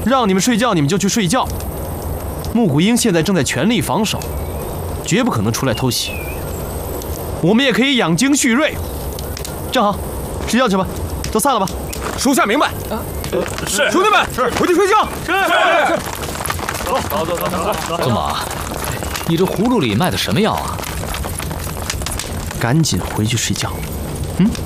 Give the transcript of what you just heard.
让你们睡觉你们就去睡觉。木谷英现在正在全力防守，绝不可能出来偷袭。我们也可以养精蓄锐。正好，睡觉去吧，都散了吧。 属下明白。 是， 兄弟们，是回去睡觉。 是。 走。宗马，你这葫芦里卖的什么药啊？ 赶紧回去睡觉。